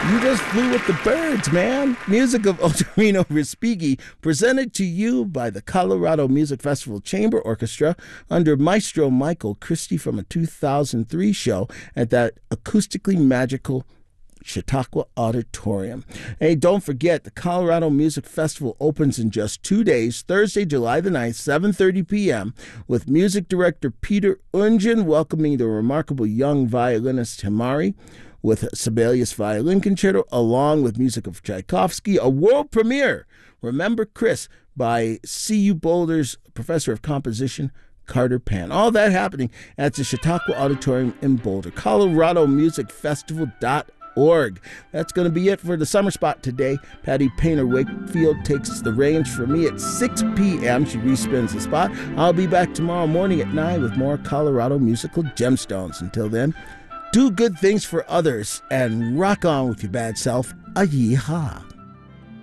You just flew with the birds, man. Music of Otorino Respighi, presented to you by the Colorado Music Festival Chamber Orchestra under Maestro Michael Christie from a 2003 show at that acoustically magical Chautauqua Auditorium. Hey, don't forget, the Colorado Music Festival opens in just 2 days, Thursday, July the 9th, 7:30 p.m., with music director Peter Ungen welcoming the remarkable young violinist Himari with Sibelius Violin Concerto, along with music of Tchaikovsky, a world premiere, Remember Chris, by CU Boulder's Professor of Composition, Carter Pan. All that happening at the Chautauqua Auditorium in Boulder. ColoradoMusicFestival.org. That's going to be it for the Summer Spot today. Patty Painter Wakefield takes the reins for me at 6 p.m. She respins the spot. I'll be back tomorrow morning at 9 with more Colorado musical gemstones. Until then, do good things for others and rock on with your bad self. A-yee-haw.